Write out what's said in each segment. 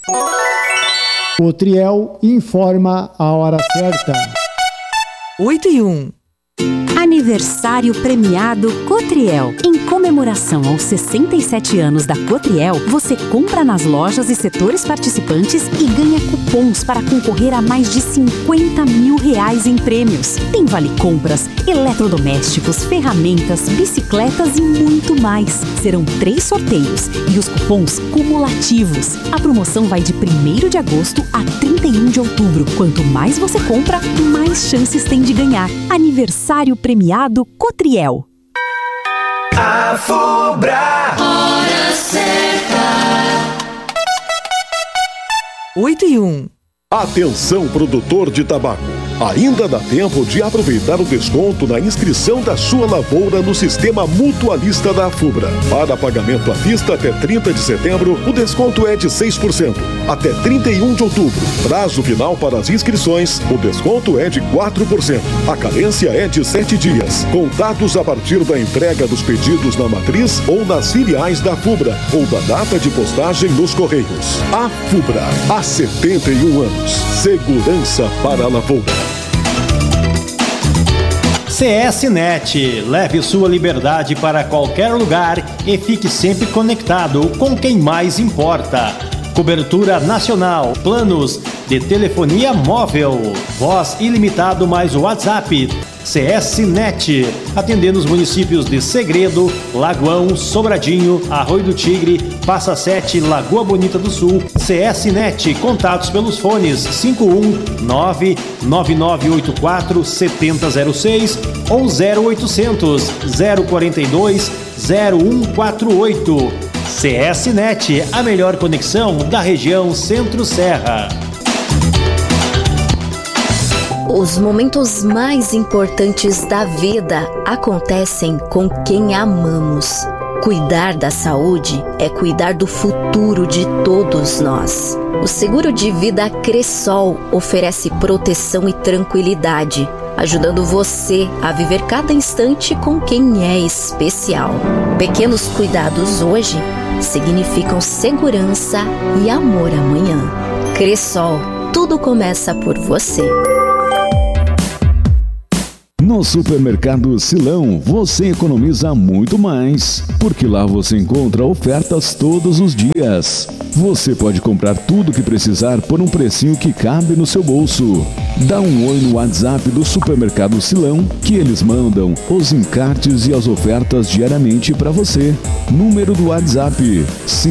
O Triel informa a hora certa. 8:01. Aniversário premiado Cotriel. Em comemoração aos 67 anos da Cotriel, você compra nas lojas e setores participantes e ganha cupons para concorrer a mais de R$50 mil em prêmios. Tem vale-compras, eletrodomésticos, ferramentas, bicicletas e muito mais. Serão 3 sorteios e os cupons cumulativos. A promoção vai de 1º de agosto a 31 de outubro. Quanto mais você compra, mais chances tem de ganhar. Aniversário premiado Cotriel. A Fubra. Hora certa. 8:01. Atenção, produtor de tabaco. Ainda dá tempo de aproveitar o desconto na inscrição da sua lavoura no sistema mutualista da Fubra. Para pagamento à vista até 30 de setembro, o desconto é de 6%. Até 31 de outubro, prazo final para as inscrições, o desconto é de 4%. A carência é de 7 dias, contados a partir da entrega dos pedidos na matriz ou nas filiais da Fubra, ou da data de postagem nos Correios. A Fubra, há 71 anos. Segurança para a lavoura. CS-Net, leve sua liberdade para qualquer lugar e fique sempre conectado com quem mais importa. Cobertura nacional, planos de telefonia móvel, voz ilimitado mais WhatsApp. CS-Net, atendendo os municípios de Segredo, Lagoão, Sobradinho, Arroio do Tigre, Passa Sete, Lagoa Bonita do Sul. CS-Net, contatos pelos fones 51999847006 ou 0800 042 0148. CS-Net, a melhor conexão da região Centro-Serra. Os momentos mais importantes da vida acontecem com quem amamos. Cuidar da saúde é cuidar do futuro de todos nós. O seguro de vida Cressol oferece proteção e tranquilidade, ajudando você a viver cada instante com quem é especial. Pequenos cuidados hoje significam segurança e amor amanhã. Cressol, tudo começa por você. No Supermercado Silão, você economiza muito mais, porque lá você encontra ofertas todos os dias. Você pode comprar tudo o que precisar por um precinho que cabe no seu bolso. Dá um oi no WhatsApp do Supermercado Silão, que eles mandam os encartes e as ofertas diariamente para você. Número do WhatsApp: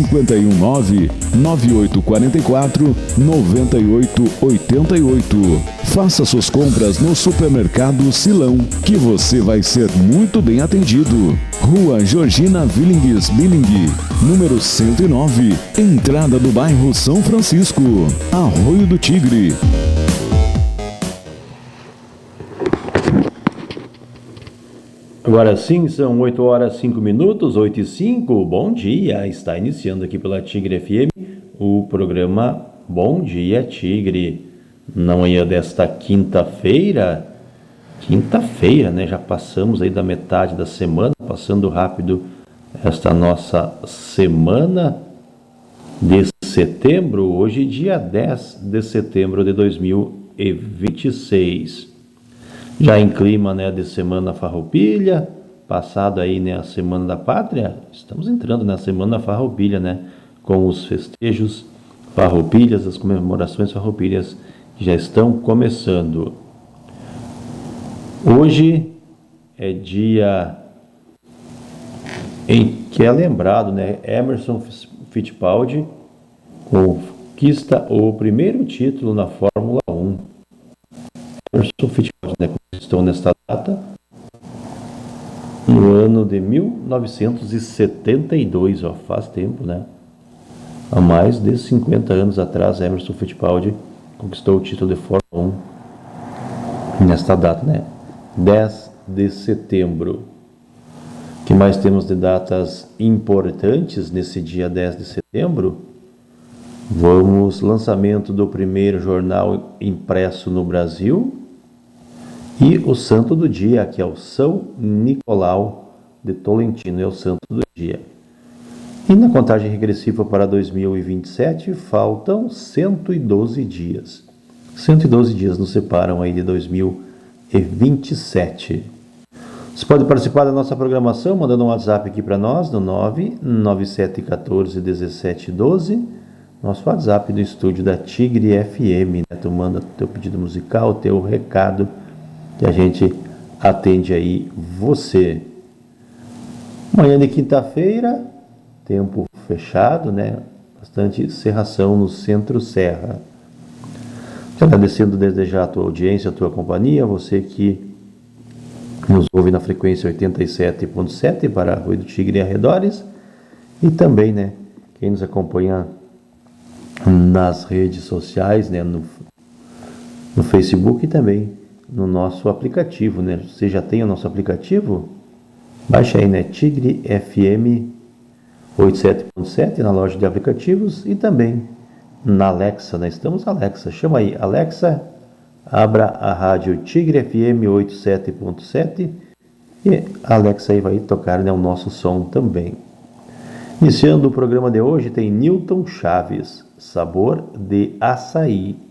519-9844-9888. Faça suas compras no Supermercado Silão, que você vai ser muito bem atendido. Rua Georgina Willings Billing, número 109, entrada do bairro São Francisco, Arroio do Tigre. Agora sim, são 8h05, 8h05. Bom dia, está iniciando aqui pela Tigre FM o programa Bom Dia Tigre. Na manhã desta quinta-feira, né? Já passamos aí da metade da semana, passando rápido esta nossa semana de setembro. Hoje, dia 10 de setembro de 2026. Já em clima, né, de Semana Farroupilha, passado aí, né, a Semana da Pátria, estamos entrando na Semana Farroupilha, né, com os festejos farroupilhas, as comemorações farroupilhas que já estão começando. Hoje é dia em que é lembrado, né, Emerson Fittipaldi conquista o primeiro título na Fórmula 1. Emerson Fittipaldi, né, conquistou nesta data no ano de 1972, ó, faz tempo, né? Há mais de 50 anos atrás, Emerson Fittipaldi conquistou o título de Fórmula 1 nesta data, né? 10 de setembro. O que mais temos de datas importantes nesse dia 10 de setembro? Vamos, lançamento do primeiro jornal impresso no Brasil e o santo do dia, que é o São Nicolau de Tolentino, é o santo do dia. E na contagem regressiva para 2027, faltam 112 dias. 112 dias nos separam aí de 2027. Você pode participar da nossa programação mandando um WhatsApp aqui para nós no 997141712, nosso WhatsApp do estúdio da Tigre FM, né? Tu manda teu pedido musical, teu recado, que a gente atende aí você. Manhã de quinta-feira, tempo fechado, né? Bastante cerração no Centro-Serra. Te agradecendo desde já a tua audiência, a tua companhia, você que nos ouve na frequência 87.7 para Rui do Tigre e arredores, e também, né, quem nos acompanha nas redes sociais, né, no Facebook e também no nosso aplicativo, né? Você já tem o nosso aplicativo? Baixa aí, né, Tigre FM 87.7 na loja de aplicativos e também na Alexa, né? Estamos Alexa, chama aí, Alexa, abra a rádio Tigre FM 87.7 e a Alexa aí vai tocar, né, o nosso som também. Iniciando o programa de hoje tem Newton Chaves, Sabor de Açaí.